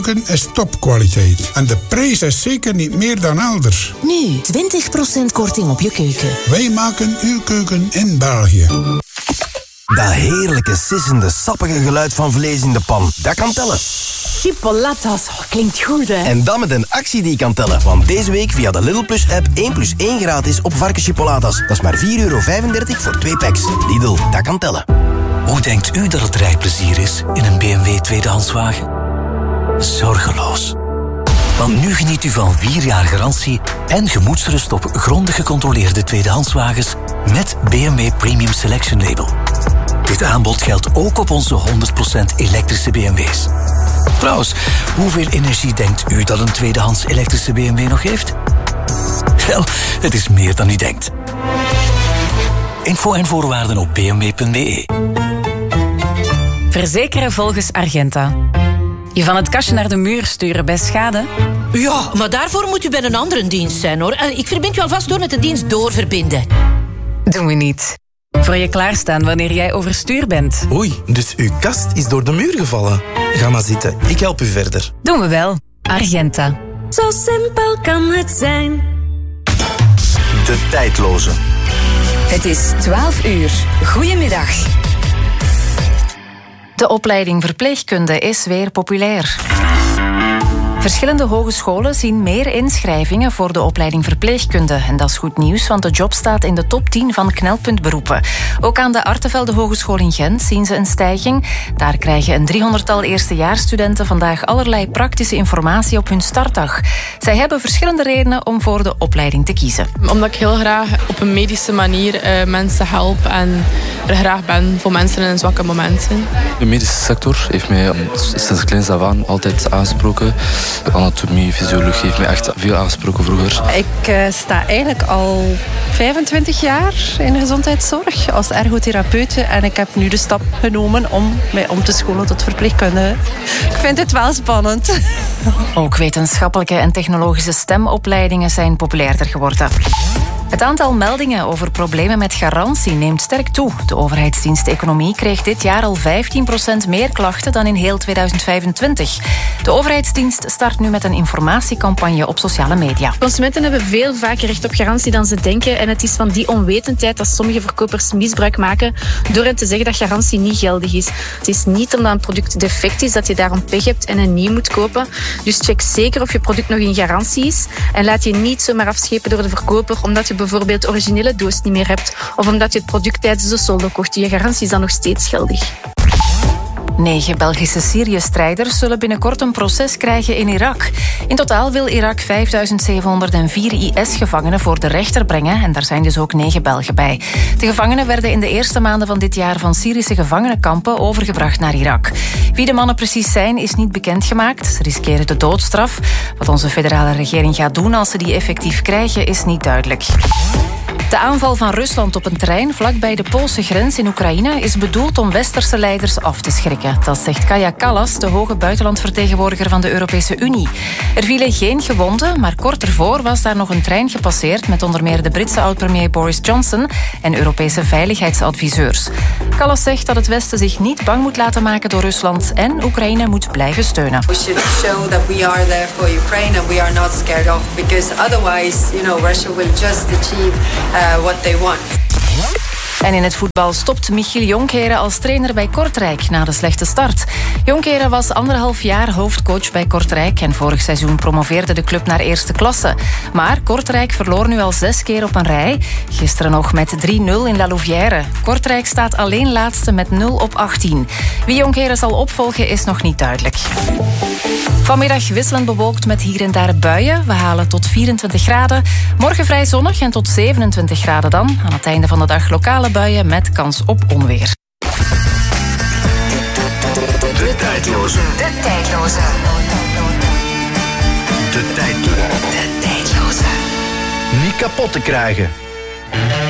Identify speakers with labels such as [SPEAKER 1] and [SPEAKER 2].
[SPEAKER 1] is topkwaliteit. En de prijs is zeker niet meer dan elders.
[SPEAKER 2] Nu 20% korting op je keuken.
[SPEAKER 1] Wij maken uw keuken in België.
[SPEAKER 3] Dat heerlijke, sissende, sappige geluid van vlees in de pan. Dat kan tellen.
[SPEAKER 2] Chipolatas, klinkt goed hè?
[SPEAKER 3] En dan met een actie die kan tellen. Want deze week via de Lidl Plus app 1 + 1 gratis op varkenschipolatas. Dat is maar €4,35 voor 2 packs. Lidl, dat kan tellen.
[SPEAKER 4] Hoe denkt u dat het rijplezier is in een BMW tweedehandswagen? Zorgeloos. Want nu geniet u van 4 jaar garantie en gemoedsrust op grondig gecontroleerde tweedehandswagens met BMW Premium Selection Label. Dit aanbod geldt ook op onze 100% elektrische BMW's. Trouwens, hoeveel energie denkt u dat een tweedehands elektrische BMW nog heeft? Wel, het is meer dan u denkt. Info en voorwaarden op bmw.be.
[SPEAKER 5] Verzekeren volgens Argenta. Je van het kastje naar de muur sturen bij schade?
[SPEAKER 2] Ja, maar daarvoor moet u bij een andere dienst zijn, hoor. Ik verbind u alvast door met de dienst doorverbinden.
[SPEAKER 5] Doen we niet. Voor je klaarstaan wanneer jij overstuur bent.
[SPEAKER 6] Oei, dus uw kast is door de muur gevallen. Ga maar zitten, ik help u verder.
[SPEAKER 5] Doen we wel. Argenta.
[SPEAKER 7] Zo simpel kan het zijn.
[SPEAKER 3] De tijdloze.
[SPEAKER 5] Het is 12 uur. Goedemiddag. De opleiding verpleegkunde is weer populair. Verschillende hogescholen zien meer inschrijvingen voor de opleiding verpleegkunde. En dat is goed nieuws, want de job staat in de top 10 van knelpuntberoepen. Ook aan de Artevelde Hogeschool in Gent zien ze een stijging. Daar krijgen een 300-tal eerstejaarsstudenten vandaag allerlei praktische informatie op hun startdag. Zij hebben verschillende redenen om voor de opleiding te kiezen.
[SPEAKER 8] Omdat ik heel graag op een medische manier mensen help en er graag ben voor mensen in een zwakke momenten.
[SPEAKER 9] De medische sector heeft mij sinds kleins af aan altijd aangesproken. Anatomie, fysiologie heeft mij echt veel aangesproken vroeger.
[SPEAKER 10] Ik sta eigenlijk al 25 jaar in de gezondheidszorg als ergotherapeute en ik heb nu de stap genomen om mij om te scholen tot verpleegkundige. Ik vind het wel spannend.
[SPEAKER 5] Ook wetenschappelijke en technologische STEM-opleidingen zijn populairder geworden. Het aantal meldingen over problemen met garantie neemt sterk toe. De overheidsdienst Economie kreeg dit jaar al 15% meer klachten dan in heel 2025. De overheidsdienst start nu met een informatiecampagne op sociale media.
[SPEAKER 11] Consumenten hebben veel vaker recht op garantie dan ze denken. En het is van die onwetendheid dat sommige verkopers misbruik maken door hen te zeggen dat garantie niet geldig is. Het is niet omdat een product defect is dat je daarom pech hebt en een nieuw moet kopen. Dus check zeker of je product nog in garantie is. En laat je niet zomaar afschepen door de verkoper omdat je bijvoorbeeld de originele doos niet meer hebt of omdat je het product tijdens de soldo kocht. Je garantie is dan nog steeds geldig.
[SPEAKER 5] 9 Belgische Syrië-strijders zullen binnenkort een proces krijgen in Irak. In totaal wil Irak 5704 IS-gevangenen voor de rechter brengen en daar zijn dus ook 9 Belgen bij. De gevangenen werden in de eerste maanden van dit jaar van Syrische gevangenenkampen overgebracht naar Irak. Wie de mannen precies zijn is niet bekendgemaakt. Ze riskeren de doodstraf. Wat onze federale regering gaat doen als ze die effectief krijgen is niet duidelijk. De aanval van Rusland op een trein vlakbij de Poolse grens in Oekraïne is bedoeld om westerse leiders af te schrikken. Dat zegt Kaja Kallas, de hoge buitenlandvertegenwoordiger van de Europese Unie. Er vielen geen gewonden, maar kort ervoor was daar nog een trein gepasseerd met onder meer de Britse oud-premier Boris Johnson en Europese veiligheidsadviseurs. Kallas zegt dat het Westen zich niet bang moet laten maken door Rusland en Oekraïne moet blijven steunen.
[SPEAKER 12] We should show that we are there for Ukraine and we are not scared of, because otherwise, Russia will just achieve what they want.
[SPEAKER 5] En in het voetbal stopt Michiel Jonkeren als trainer bij Kortrijk na de slechte start. Jonkeren was 1,5 jaar hoofdcoach bij Kortrijk en vorig seizoen promoveerde de club naar eerste klasse. Maar Kortrijk verloor nu al 6 keer op een rij. Gisteren nog met 3-0 in La Louvière. Kortrijk staat alleen laatste met 0 op 18. Wie Jonkeren zal opvolgen is nog niet duidelijk. Vanmiddag wisselend bewolkt met hier en daar buien. We halen tot 24 graden. Morgen vrij zonnig en tot 27 graden dan. Aan het einde van de dag lokale buien met kans op onweer.
[SPEAKER 3] De tijdloze.
[SPEAKER 7] De tijdloze.
[SPEAKER 3] De tijdloze.
[SPEAKER 7] De tijdloze.
[SPEAKER 3] Niet kapot te krijgen.